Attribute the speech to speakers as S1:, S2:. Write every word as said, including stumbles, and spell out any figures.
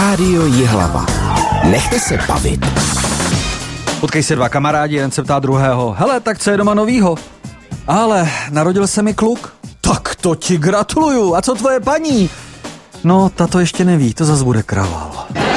S1: Rádio Jihlava. Nechte se bavit.
S2: Potkej se dva kamarádi, jeden se ptá druhého. Hele, tak co je doma novýho? Ale narodil se mi kluk. Tak to ti gratuluju. A co tvoje paní? No, ta to ještě neví, to zas bude kravál.